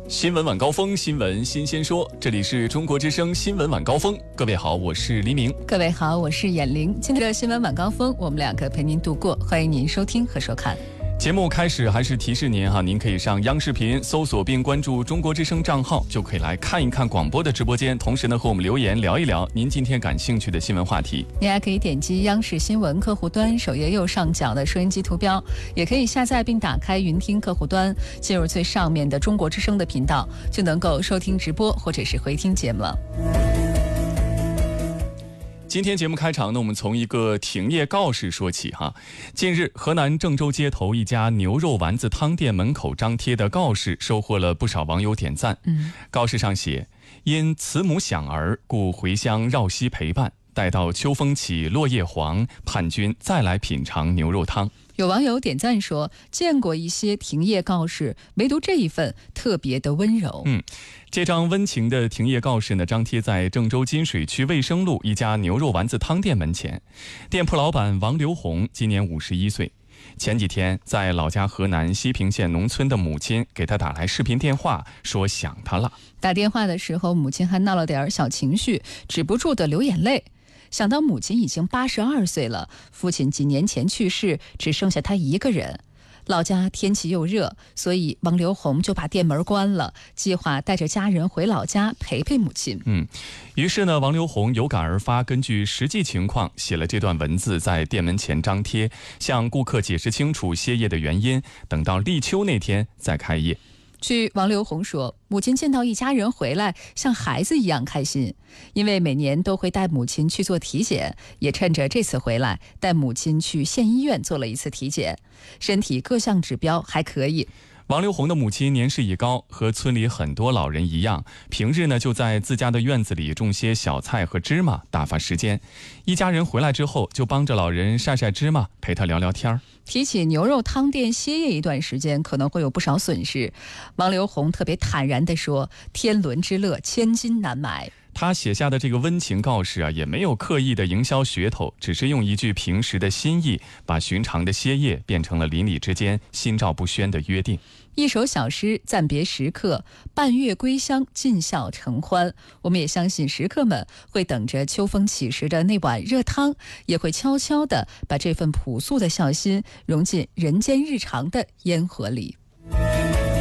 新闻晚高峰，新闻新鲜说，这里是中国之声新闻晚高峰。各位好，我是黎明。 各位好，我是闫玲。今天的新闻晚高峰，我们两个陪您度过，欢迎您收听和收看。 节目开始还是提示您您可以上央视频搜索并关注中国之声账号，就可以来看一看广播的直播间，同时呢和我们留言聊一聊您今天感兴趣的新闻话题。 您还可以点击央视新闻客户端首页右上角的收音机图标，也可以下载并打开云听客户端，进入最上面的中国之声的频道，就能够收听直播或者是回听节目了。 今天节目开场呢，我们从一个停业告示说起近日，河南郑州街头一家牛肉丸子汤店门口张贴的告示收获了不少网友点赞。告示上写：因慈母享儿，故回乡绕膝陪伴，待到秋风起，落叶黄，盼君再来品尝牛肉汤。 有网友点赞说，见过一些停业告示，唯独这一份特别的温柔。 这张温情的停业告示呢，张贴在郑州金水区卫生路一家牛肉丸子汤店门前。店铺老板王刘红今年51岁。前几天在老家河南西平县农村的母亲给他打来视频电话，说想他了。 打电话的时候，母亲还闹了点小情绪，止不住的流眼泪。想到母亲已经82岁了，父亲几年前去世，只剩下他一个人。老家天气又热，所以王刘红就把店门关了，计划带着家人回老家陪陪母亲。 于是呢，王刘红有感而发，根据实际情况写了这段文字，在店门前张贴，向顾客解释清楚歇业的原因，等到立秋那天再开业。 据王刘红说，母亲见到一家人回来，像孩子一样开心，因为每年都会带母亲去做体检，也趁着这次回来，带母亲去县医院做了一次体检，身体各项指标还可以。 王刘红的母亲年事已高，和村里很多老人一样，平日呢就在自家的院子里种些小菜和芝麻打发时间。一家人回来之后，就帮着老人晒晒芝麻，陪他聊聊天。 提起牛肉汤店歇业一段时间，可能会有不少损失。王刘红特别坦然地说：“天伦之乐，千金难买。” 他写下的这个温情告示也没有刻意的营销噱头，只是用一句平时的心意，把寻常的歇业变成了邻里之间心照不宣的约定。 一首小诗暂别时刻，半月归乡，尽孝承欢。我们也相信食客们会等着秋风起时的那碗热汤，也会悄悄地把这份朴素的孝心融进人间日常的烟火里。